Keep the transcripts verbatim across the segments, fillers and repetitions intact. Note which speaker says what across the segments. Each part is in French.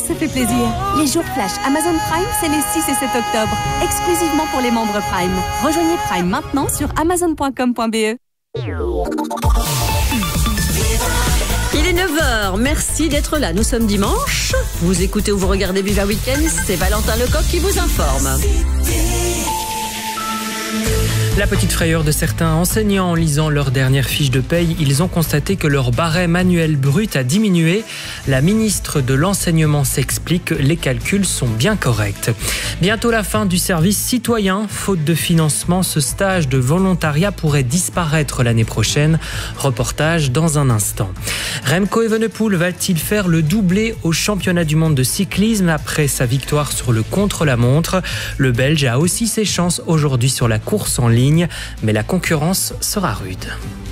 Speaker 1: ça fait plaisir. Les jours flash Amazon Prime, c'est les six et sept octobre. Exclusivement pour les membres Prime. Rejoignez Prime maintenant sur amazon point com point b e.
Speaker 2: Il est neuf heures, merci d'être là. Nous sommes dimanche. Vous écoutez ou vous regardez Viva Weekend, c'est Valentin Lecoq qui vous informe.
Speaker 3: La petite frayeur de certains enseignants en lisant leur dernière fiche de paye, ils ont constaté que leur barème annuel brut a diminué. La ministre de l'Enseignement s'explique, les calculs sont bien corrects. Bientôt la fin du service citoyen. Faute de financement, ce stage de volontariat pourrait disparaître l'année prochaine. Reportage dans un instant. Remco Evenepoel va-t-il faire le doublé au championnat du monde de cyclisme après sa victoire sur le contre-la-montre? Le Belge a aussi ses chances aujourd'hui sur la course en ligne. Mais la concurrence sera rude.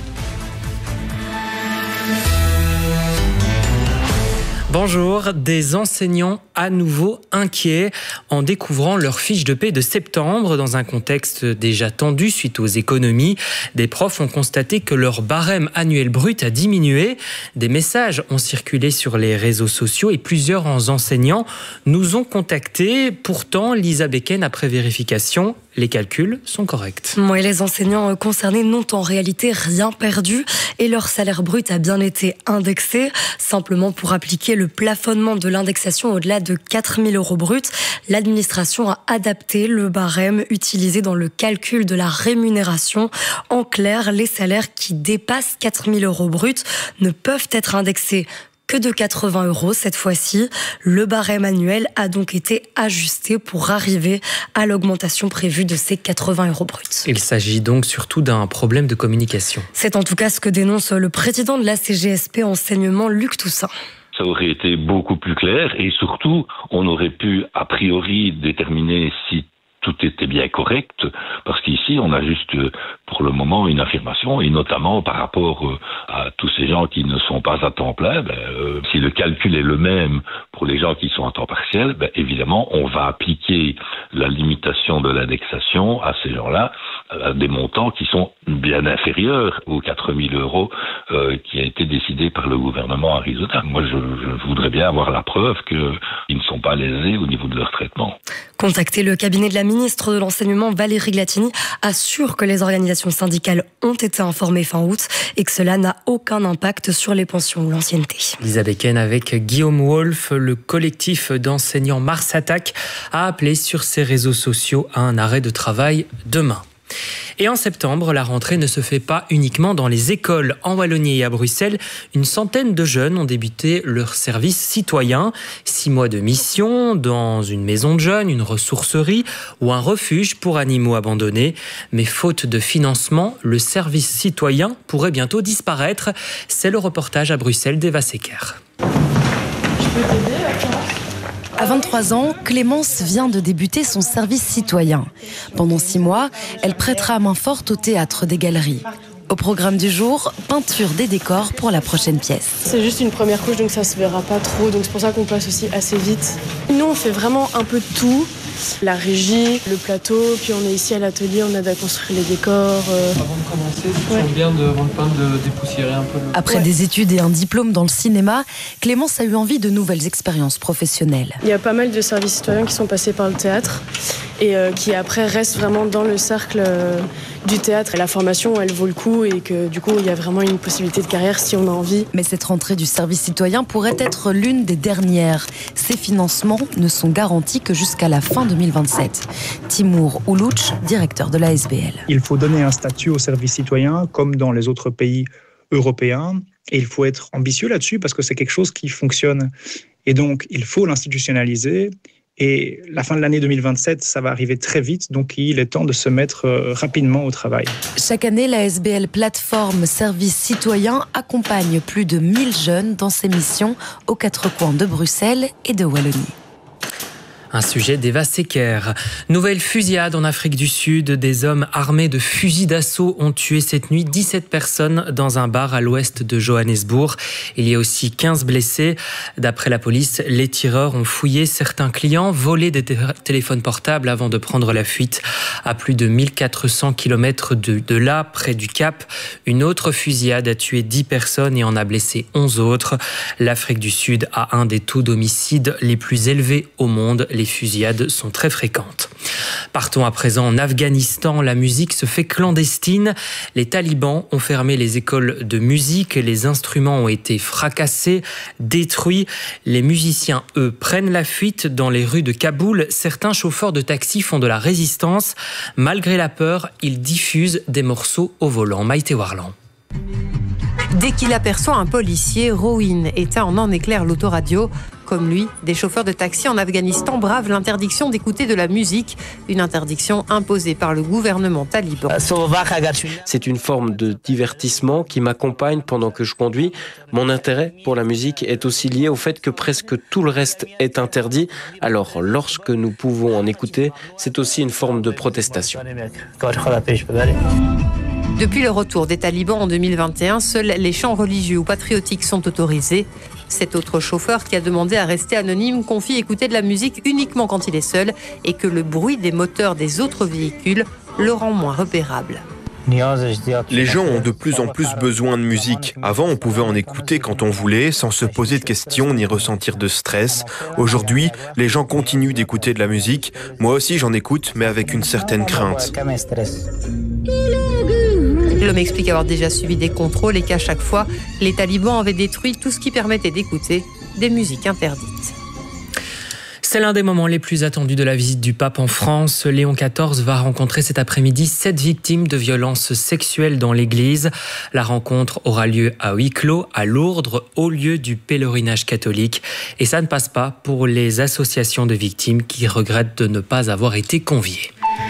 Speaker 3: Bonjour, des enseignants à nouveau inquiets en découvrant leur fiche de paie de septembre dans un contexte déjà tendu suite aux économies. Des profs ont constaté que leur barème annuel brut a diminué. Des messages ont circulé sur les réseaux sociaux et plusieurs enseignants nous ont contactés. Pourtant, Lisa Becken, après vérification, les calculs sont corrects.
Speaker 4: Oui, les enseignants concernés n'ont en réalité rien perdu et leur salaire brut a bien été indexé. Simplement pour appliquer le plafonnement de l'indexation au-delà de quatre mille euros bruts, l'administration a adapté le barème utilisé dans le calcul de la rémunération. En clair, les salaires qui dépassent quatre mille euros bruts ne peuvent être indexés que de quatre-vingts euros cette fois-ci. Le barème annuel a donc été ajusté pour arriver à l'augmentation prévue de ces quatre-vingts euros bruts.
Speaker 3: Il s'agit donc surtout d'un problème de communication.
Speaker 4: C'est en tout cas ce que dénonce le président de la C G S P Enseignement, Luc Toussaint.
Speaker 5: Ça aurait été beaucoup plus clair et surtout, on aurait pu a priori déterminer si tout était bien correct, parce qu'ici, on a juste, pour le moment, une affirmation, et notamment par rapport à tous ces gens qui ne sont pas à temps plein, ben, euh, si le calcul est le même pour les gens qui sont à temps partiel, ben, évidemment, on va appliquer la limitation de l'indexation à ces gens-là, à des montants qui sont bien inférieurs aux quatre mille euros euh, qui a été décidé par le gouvernement Arizona. Moi, je, je voudrais bien avoir la preuve qu'ils ne sont pas lésés au niveau de leur traitement.
Speaker 4: Contacté, le cabinet de la ministre de l'Enseignement, Valérie Glatini, assure que les organisations syndicales ont été informées fin août et que cela n'a aucun impact sur les pensions ou l'ancienneté.
Speaker 3: Lisa Becken avec Guillaume Wolff, le collectif d'enseignants Mars Attack a appelé sur ses réseaux sociaux à un arrêt de travail demain. Et en septembre, la rentrée ne se fait pas uniquement dans les écoles. En Wallonie et à Bruxelles, une centaine de jeunes ont débuté leur service citoyen. Six mois de mission dans une maison de jeunes, une ressourcerie ou un refuge pour animaux abandonnés. Mais faute de financement, le service citoyen pourrait bientôt disparaître. C'est le reportage à Bruxelles d'Eva Secker.
Speaker 6: Je peux t'aider à Clémence ?
Speaker 7: À vingt-trois ans, Clémence vient de débuter son service citoyen. Pendant six mois, elle prêtera main forte au théâtre des Galeries. Au programme du jour, peinture des décors pour la prochaine pièce.
Speaker 6: C'est juste une première couche, donc ça se verra pas trop, donc c'est pour ça qu'on passe aussi assez vite. Nous, on fait vraiment un peu de tout. La régie, le plateau, puis on est ici à l'atelier, on aide à construire les décors. Euh...
Speaker 8: Avant de commencer, c'est toujours ouais. bien de, avant de peindre, de dépoussiérer un peu. Le...
Speaker 7: Après ouais. des études et un diplôme dans le cinéma, Clémence a eu envie de nouvelles expériences professionnelles.
Speaker 6: Il y a pas mal de services citoyens qui sont passés par le théâtre et euh, qui après restent vraiment dans le cercle euh, du théâtre. Et la formation, elle vaut le coup et que du coup, il y a vraiment une possibilité de carrière si on a envie.
Speaker 7: Mais cette rentrée du service citoyen pourrait être l'une des dernières. Ces financements ne sont garantis que jusqu'à la fin deux mille vingt-sept. Timour Oulouch, directeur de l'A S B L.
Speaker 9: Il faut donner un statut au service citoyen comme dans les autres pays européens et il faut être ambitieux là-dessus parce que c'est quelque chose qui fonctionne. Et donc, il faut l'institutionnaliser. Et la fin de l'année deux mille vingt-sept, ça va arriver très vite, donc il est temps de se mettre rapidement au travail.
Speaker 7: Chaque année, l'A S B L Plateforme Service Citoyen accompagne plus de mille jeunes dans ses missions aux quatre coins de Bruxelles et de Wallonie.
Speaker 3: Un sujet d'Eva Secker. Nouvelle fusillade en Afrique du Sud. Des hommes armés de fusils d'assaut ont tué cette nuit dix-sept personnes dans un bar à l'ouest de Johannesburg. Il y a aussi quinze blessés. D'après la police, les tireurs ont fouillé certains clients, volé des t- téléphones portables avant de prendre la fuite. À plus de mille quatre cents kilomètres de, de là, près du Cap, une autre fusillade a tué dix personnes et en a blessé onze autres. L'Afrique du Sud a un des taux d'homicide les plus élevés au monde. Les fusillades sont très fréquentes. Partons à présent en Afghanistan. La musique se fait clandestine. Les talibans ont fermé les écoles de musique. Les instruments ont été fracassés, détruits. Les musiciens, eux, prennent la fuite dans les rues de Kaboul. Certains chauffeurs de taxi font de la résistance. Malgré la peur, ils diffusent des morceaux au volant. Maïté Warlan.
Speaker 10: Dès qu'il aperçoit un policier, Rohin éteint en en éclair l'autoradio. Comme lui, des chauffeurs de taxi en Afghanistan bravent l'interdiction d'écouter de la musique, une interdiction imposée par le gouvernement taliban.
Speaker 11: C'est une forme de divertissement qui m'accompagne pendant que je conduis. Mon intérêt pour la musique est aussi lié au fait que presque tout le reste est interdit. Alors, lorsque nous pouvons en écouter, c'est aussi une forme de protestation.
Speaker 10: Depuis le retour des talibans en deux mille vingt et un, seuls les chants religieux ou patriotiques sont autorisés. Cet autre chauffeur qui a demandé à rester anonyme confie écouter de la musique uniquement quand il est seul et que le bruit des moteurs des autres véhicules le rend moins repérable.
Speaker 12: Les gens ont de plus en plus besoin de musique. Avant, on pouvait en écouter quand on voulait, sans se poser de questions ni ressentir de stress. Aujourd'hui, les gens continuent d'écouter de la musique. Moi aussi, j'en écoute, mais avec une certaine crainte.
Speaker 10: L'homme explique avoir déjà subi des contrôles et qu'à chaque fois, les talibans avaient détruit tout ce qui permettait d'écouter des musiques interdites.
Speaker 3: C'est l'un des moments les plus attendus de la visite du pape en France. Léon quatorze va rencontrer cet après-midi sept victimes de violences sexuelles dans l'église. La rencontre aura lieu à huis clos, à Lourdes, au lieu du pèlerinage catholique. Et ça ne passe pas pour les associations de victimes qui regrettent de ne pas avoir été conviées.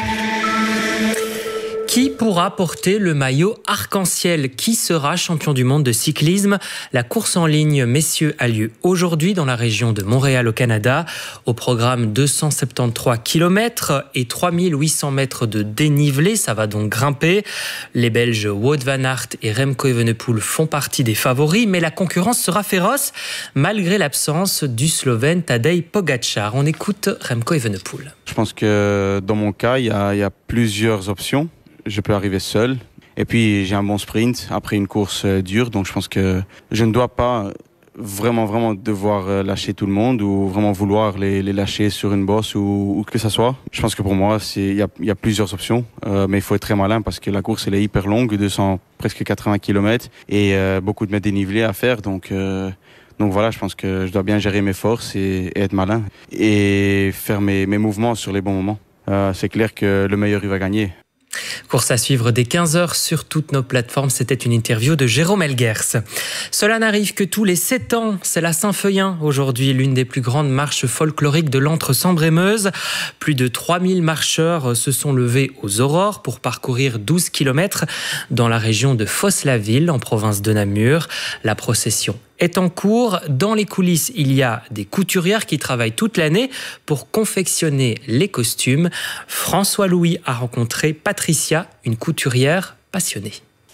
Speaker 3: Qui pourra porter le maillot arc-en-ciel? Qui sera champion du monde de cyclisme? La course en ligne messieurs a lieu aujourd'hui dans la région de Montréal au Canada. Au programme deux cent soixante-treize kilomètres et trois mille huit cents mètres de dénivelé. Ça va donc grimper. Les Belges Wout van Aert et Remco Evenepoel font partie des favoris, mais la concurrence sera féroce malgré l'absence du Slovène Tadej Pogačar. On écoute Remco Evenepoel.
Speaker 13: Je pense que dans mon cas, il y a, il y a plusieurs options. Je peux arriver seul. Et puis, j'ai un bon sprint après une course dure. Donc, je pense que je ne dois pas vraiment, vraiment devoir lâcher tout le monde ou vraiment vouloir les, les lâcher sur une bosse ou, ou que ça soit. Je pense que pour moi, il y a, y a plusieurs options. Euh, mais il faut être très malin parce que la course, elle est hyper longue, deux cents, presque quatre-vingts kilomètres et euh, beaucoup de mètres dénivelés à faire. Donc, euh, donc voilà, je pense que je dois bien gérer mes forces et, et être malin et faire mes, mes mouvements sur les bons moments. Euh, c'est clair que le meilleur, il va gagner.
Speaker 3: Course à suivre dès quinze heures sur toutes nos plateformes. C'était une interview de Jérôme Elgers. Cela n'arrive que tous les sept ans. C'est la Saint-Feuillin aujourd'hui, l'une des plus grandes marches folkloriques de l'Entre-Sambre-et-Meuse. Plus de trois mille marcheurs se sont levés aux aurores pour parcourir douze kilomètres dans la région de Fosse-la-Ville, en province de Namur. La procession est en cours. Dans les coulisses, il y a des couturières qui travaillent toute l'année pour confectionner les costumes. François Louis a rencontré Patricia, une couturière passionnée.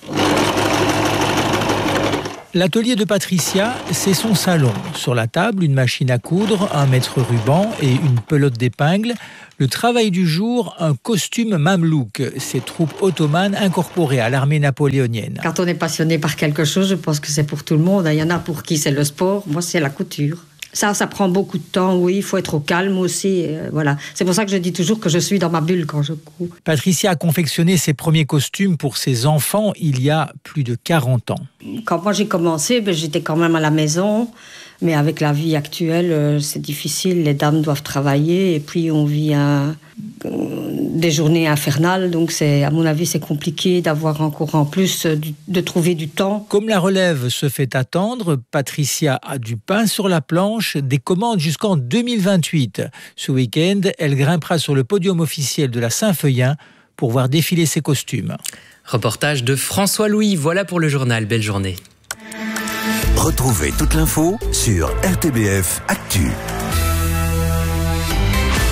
Speaker 14: L'atelier de Patricia, c'est son salon. Sur la table, une machine à coudre, un mètre-ruban et une pelote d'épingles. Le travail du jour, un costume mamelouk, ces troupes ottomanes incorporées à l'armée napoléonienne.
Speaker 15: Quand on est passionné par quelque chose, je pense que c'est pour tout le monde. Il y en a pour qui c'est le sport, moi c'est la couture. Ça, ça prend beaucoup de temps, oui, il faut être au calme aussi, euh, voilà. C'est pour ça que je dis toujours que je suis dans ma bulle quand je couds.
Speaker 14: Patricia a confectionné ses premiers costumes pour ses enfants il y a plus de quarante ans.
Speaker 15: Quand moi j'ai commencé, ben, j'étais quand même à la maison, mais avec la vie actuelle, euh, c'est difficile, les dames doivent travailler, et puis on vit un, euh, des journées infernales, donc c'est, à mon avis c'est compliqué d'avoir encore en plus euh, de trouver du temps.
Speaker 14: Comme la relève se fait attendre, Patricia a du pain sur la planche, des commandes jusqu'en deux mille vingt-huit. Ce week-end, elle grimpera sur le podium officiel de la Saint-Feuillin pour voir défiler ses costumes.
Speaker 3: Reportage de François Louis, voilà pour le journal, belle journée.
Speaker 16: Retrouvez toute l'info sur R T B F Actu.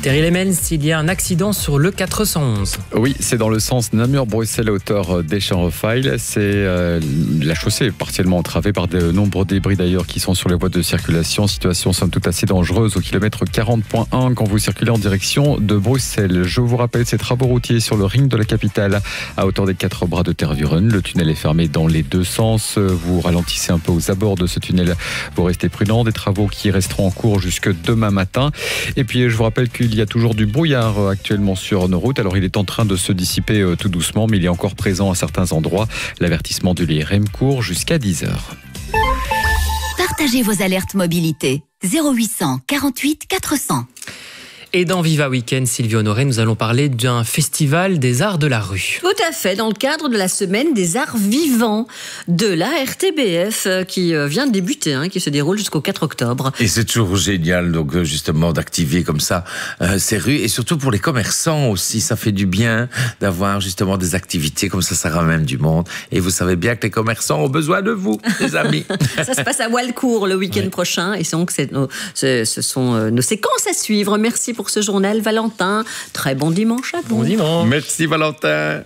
Speaker 3: Terry Lemens, il y a un accident sur le quatre cent onze.
Speaker 16: Oui, c'est dans le sens Namur-Bruxelles à hauteur d'Eschenrefail. C'est euh, la chaussée est partiellement entravée par de nombreux débris d'ailleurs qui sont sur les voies de circulation. Situation somme toute assez dangereuse au kilomètre quarante virgule un quand vous circulez en direction de Bruxelles. Je vous rappelle ces travaux routiers sur le ring de la capitale à hauteur des quatre bras de Tervuren. Le tunnel est fermé dans les deux sens. Vous ralentissez un peu aux abords de ce tunnel. Vous restez prudent. Des travaux qui resteront en cours jusque demain matin. Et puis je vous rappelle qu'il Il y a toujours du brouillard actuellement sur nos routes. Alors il est en train de se dissiper tout doucement, mais il est encore présent à certains endroits. L'avertissement de l'I R M court jusqu'à dix heures.
Speaker 17: Partagez vos alertes mobilité. zéro huit cent quarante-huit quatre cents.
Speaker 3: Et dans Viva Weekend, Sylvie Honoré, nous allons parler d'un festival des arts de la rue.
Speaker 2: Tout à fait, dans le cadre de la semaine des arts vivants de la R T B F qui vient de débuter, hein, qui se déroule jusqu'au quatre octobre.
Speaker 18: Et c'est toujours génial, donc justement, d'activer comme ça euh, ces rues, et surtout pour les commerçants aussi, ça fait du bien d'avoir justement des activités comme ça, ça ramène du monde. Et vous savez bien que les commerçants ont besoin de vous, les amis.
Speaker 2: Ça se passe à Walcourt le week-end ouais. prochain, et donc c'est nos, ce, ce sont euh, nos séquences à suivre. Merci pour pour ce journal, Valentin. Très bon dimanche à vous.
Speaker 3: Bon dimanche.
Speaker 18: Merci, Valentin.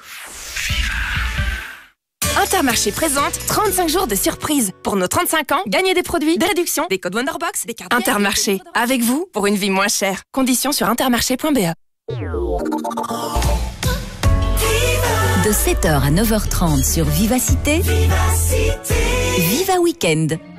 Speaker 19: Intermarché présente trente-cinq jours de surprise. Pour nos trente-cinq ans, gagnez des produits, des réductions, des codes Wonderbox, des cartes. Intermarché, avec vous pour une vie moins chère. Conditions sur intermarché point b e.
Speaker 17: De sept heures à neuf heures trente sur Vivacité, Vivacité. Viva Weekend.